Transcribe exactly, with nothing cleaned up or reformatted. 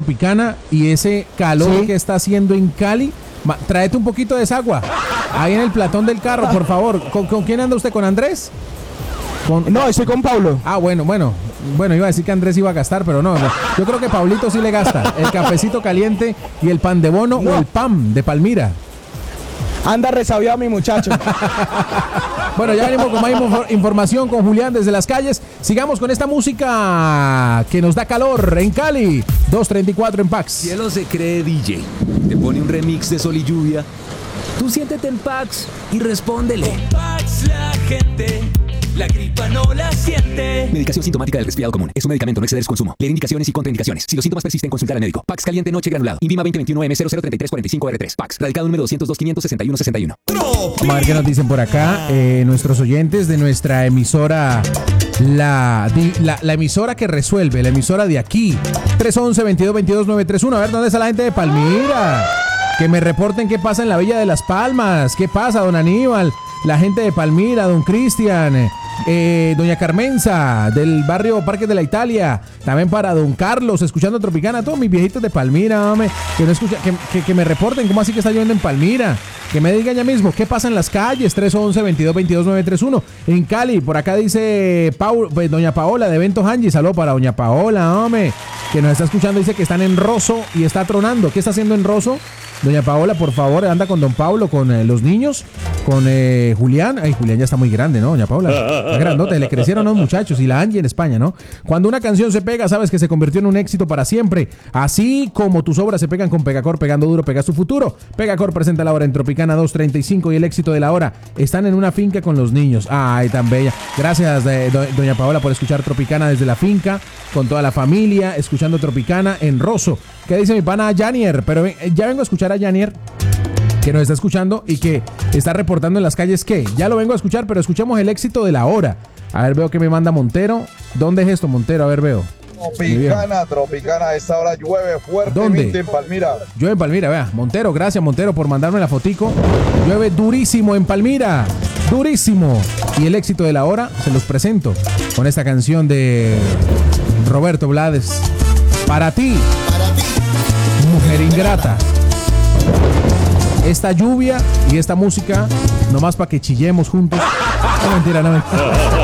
Tropicana y ese calor ¿Sí? que está haciendo en Cali, ma, tráete un poquito de esa agua. Ahí en el platón del carro, por favor. ¿Con, con quién anda usted? ¿Con Andrés? Con... No, estoy con Pablo. Ah, bueno, bueno. Bueno, iba a decir que Andrés iba a gastar, pero no, no. Yo creo que Pablito sí le gasta. El cafecito caliente y el pan de bono No. o el pan de Palmira. Anda resabiado mi muchacho. Bueno, ya venimos con más infor- información con Julián desde las calles. Sigamos con esta música que nos da calor en Cali. dos treinta y cuatro en Pax. Cielo se cree D J. Te pone un remix de Sol y Lluvia. Tú siéntete en Pax y respóndele. Pax la gente, la gripa no la siente. Medicación sintomática del resfriado común. Es un medicamento, no exceder su consumo. Leer indicaciones y contraindicaciones. Si los síntomas persisten, consultar al médico. Pax caliente noche granulado. INVIMA veinte veintiuno M cero cero treinta y tres cuarenta y cinco R tres. Pax. Radicado número doscientos dos quinientos sesenta y uno sesenta y uno. Vamos a ver qué nos dicen por acá eh, nuestros oyentes de nuestra emisora, la, di- la, la emisora que resuelve, la emisora de aquí, tres once, veintidós veintidós, nueve treinta y uno. A ver, ¿dónde está la gente de Palmira? Que me reporten qué pasa en la Villa de las Palmas. ¿Qué pasa, don Aníbal? La gente de Palmira, don Cristian, eh, doña Carmenza, del barrio Parque de la Italia. También para don Carlos, escuchando Tropicana. Todos mis viejitos de Palmira, hombre, que, no escucha, que, que, que me reporten cómo así que está lloviendo en Palmira. Que me digan ya mismo qué pasa en las calles. tres once, veintidós veintidós, nueve treinta y uno. En Cali, por acá dice Paul, pues, doña Paola de Eventos Angie. Saludo para doña Paola, hombre, que nos está escuchando. Dice que están en Rosso y está tronando. ¿Qué está haciendo en Rosso? Doña Paola, por favor, anda con don Pablo, con eh, los niños, con eh, Julián. Ay, Julián ya está muy grande, ¿no, doña Paola? Está grandote, le crecieron los muchachos. Y la Angie en España, ¿no? Cuando una canción se pega, sabes que se convirtió en un éxito para siempre. Así como tus obras se pegan con Pegacor, pegando duro, pega su futuro. Pegacor presenta la hora en Tropicana dos treinta y cinco y el éxito de la hora. Están en una finca con los niños. Ay, tan bella. Gracias, eh, do- doña Paola, por escuchar Tropicana desde la finca, con toda la familia, escuchando Tropicana en Rosso. ¿Qué dice mi pana Janier? Pero ven, eh, ya vengo a escuchar a Janier, que nos está escuchando y que está reportando en las calles que ya lo vengo a escuchar, pero escuchemos el éxito de la hora. A ver, veo que me manda Montero. ¿Dónde es esto, Montero? A ver, veo. Tropicana, Tropicana, a esta hora llueve fuertemente ¿Dónde? en Palmira. Llueve en Palmira, vea. Montero, gracias Montero por mandarme la fotico. Llueve durísimo en Palmira. Durísimo. Y el éxito de la hora se los presento con esta canción de Roberto Blades. Para ti, mujer ingrata. Esta lluvia y esta música, nomás para que chillemos juntos. No, mentira, no, mentira.